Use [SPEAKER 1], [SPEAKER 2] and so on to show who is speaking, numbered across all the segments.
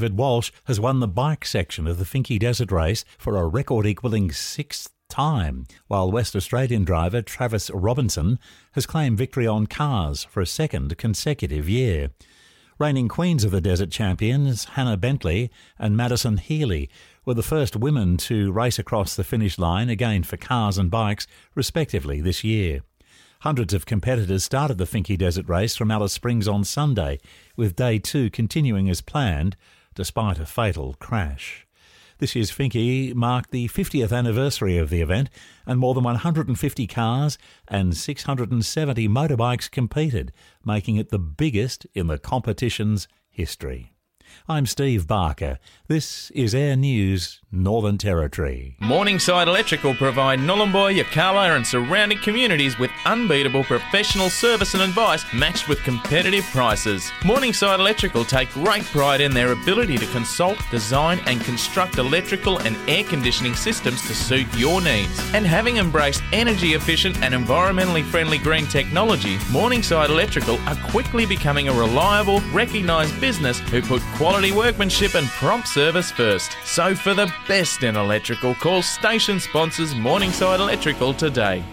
[SPEAKER 1] David Walsh has won the bike section of the Finke Desert Race for a record-equalling sixth time, while West Australian driver Travis Robinson has claimed victory on cars for a second consecutive year. Reigning queens of the Desert champions, Hannah Bentley and Madison Healy, were the first women to race across the finish line, again for cars and bikes, respectively, this year. Hundreds of competitors started the Finke Desert Race from Alice Springs on Sunday, with Day 2 continuing as planned, despite a fatal crash. This year's Finke marked the 50th anniversary of the event, and more than 150 cars and 670 motorbikes competed, making it the biggest in the competition's history. I'm Steve Barker. This is Air News Northern Territory.
[SPEAKER 2] Morningside Electrical provide Nhulunbuy, Yirrkala and surrounding communities with unbeatable professional service and advice matched with competitive prices. Morningside Electrical take great pride in their ability to consult, design and construct electrical and air conditioning systems to suit your needs. And having embraced energy efficient and environmentally friendly green technology, Morningside Electrical are quickly becoming a reliable, recognised business who put quality workmanship and prompt service first. So for the best in electrical, call station sponsors Morningside Electrical today.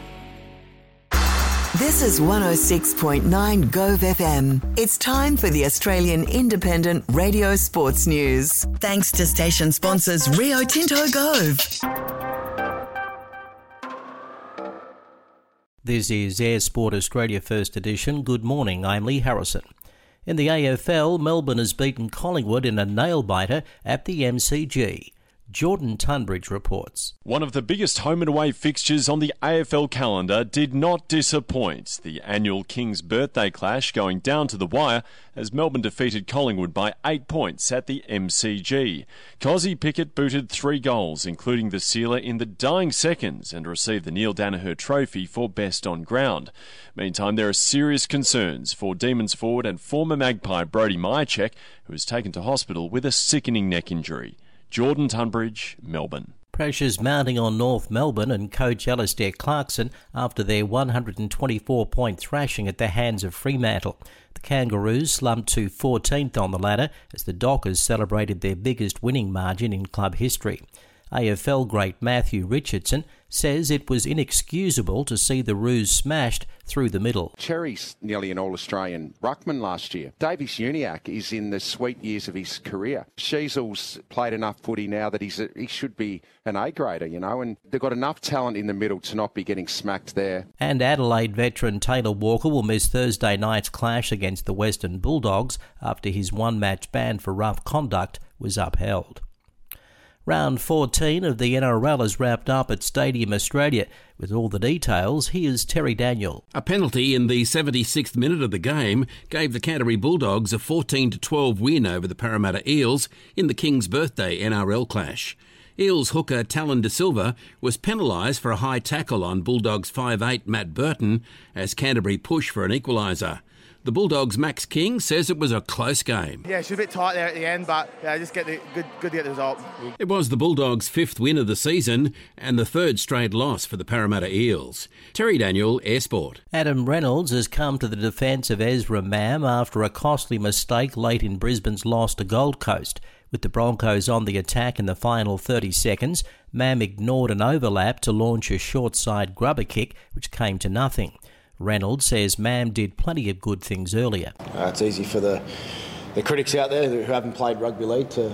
[SPEAKER 3] This is 106.9 Gove FM. It's time for the Australian Independent Radio Sports News. Thanks to station sponsors Rio Tinto Gove.
[SPEAKER 4] This is Air Sport Australia First Edition. Good morning, I'm Lee Harrison. In the AFL, Melbourne has beaten Collingwood in a nail-biter at the MCG. Jordan Tunbridge reports.
[SPEAKER 5] One of the biggest home and away fixtures on the AFL calendar did not disappoint. The annual King's Birthday clash going down to the wire as Melbourne defeated Collingwood by 8 points at the MCG. Cozzy Pickett booted 3 goals, including the sealer in the dying seconds, and received the Neil Danaher Trophy for best on ground. Meantime, there are serious concerns for Demons forward and former Magpie Brodie Mihocek, who was taken to hospital with a sickening neck injury. Jordan Tunbridge, Melbourne.
[SPEAKER 4] Pressures mounting on North Melbourne and coach Alistair Clarkson after their 124-point thrashing at the hands of Fremantle. The Kangaroos slumped to 14th on the ladder as the Dockers celebrated their biggest winning margin in club history. AFL great Matthew Richardson says it was inexcusable to see the Roos smashed through the middle.
[SPEAKER 6] Cherry's nearly an All-Australian ruckman last year. Davis Uniacke is in the sweet years of his career. Sheasel's played enough footy now that he should be an A-grader, and they've got enough talent in the middle to not be getting smacked there.
[SPEAKER 4] And Adelaide veteran Taylor Walker will miss Thursday night's clash against the Western Bulldogs after his one-match ban for rough conduct was upheld. Round 14 of the NRL is wrapped up at Stadium Australia. With all the details, here's Terry Daniel.
[SPEAKER 7] A penalty in the 76th minute of the game gave the Canterbury Bulldogs a 14-12 win over the Parramatta Eels in the King's Birthday NRL clash. Eels hooker Talon De Silva was penalised for a high tackle on Bulldogs 5'8" Matt Burton as Canterbury pushed for an equaliser. The Bulldogs' Max King says it was a close game.
[SPEAKER 8] Yeah, she was a bit tight there at the end, but just good to get the result.
[SPEAKER 7] It was the Bulldogs' 5th win of the season and the 3rd straight loss for the Parramatta Eels. Terry Daniel, Air Sport.
[SPEAKER 4] Adam Reynolds has come to the defence of Ezra Mam after a costly mistake late in Brisbane's loss to Gold Coast. With the Broncos on the attack in the final 30 seconds, Mam ignored an overlap to launch a short side grubber kick, which came to nothing. Reynolds says Mam did plenty of good things earlier.
[SPEAKER 9] It's easy for the critics out there who haven't played rugby league to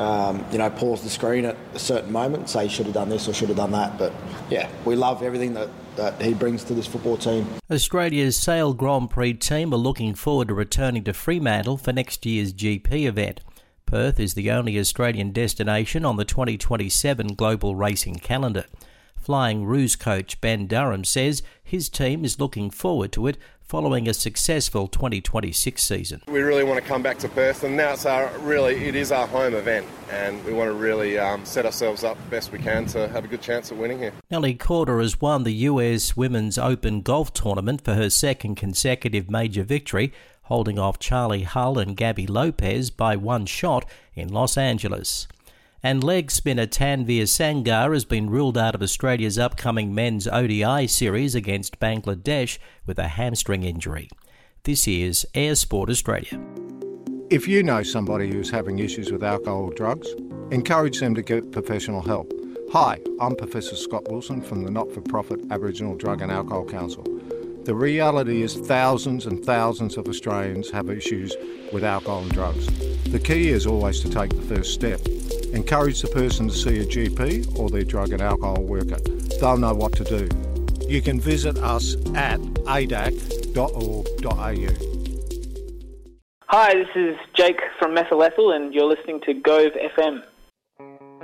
[SPEAKER 9] pause the screen at a certain moment, say should have done this or should have done that. But yeah, we love everything that he brings to this football team.
[SPEAKER 4] Australia's Sail Grand Prix team are looking forward to returning to Fremantle for next year's GP event. Perth is the only Australian destination on the 2027 global racing calendar. Flying Roos coach Ben Durham says his team is looking forward to it following a successful 2026 season.
[SPEAKER 10] We really want to come back to Perth, and now it is our home event, and we want to really set ourselves up the best we can to have a good chance at winning here.
[SPEAKER 4] Nelly Korda has won the US Women's Open Golf Tournament for her 2nd consecutive major victory, holding off Charlie Hull and Gabby Lopez by 1 shot in Los Angeles. And leg spinner Tanveer Sangar has been ruled out of Australia's upcoming men's ODI series against Bangladesh with a hamstring injury. This is Air Sport Australia.
[SPEAKER 11] If you know somebody who's having issues with alcohol or drugs, encourage them to get professional help. Hi, I'm Professor Scott Wilson from the not-for-profit Aboriginal Drug and Alcohol Council. The reality is thousands and thousands of Australians have issues with alcohol and drugs. The key is always to take the first step. Encourage the person to see a GP or their drug and alcohol worker. They'll know what to do. You can visit us at adac.org.au.
[SPEAKER 12] Hi, this is Jake from Methylethyl and you're listening to Gove FM.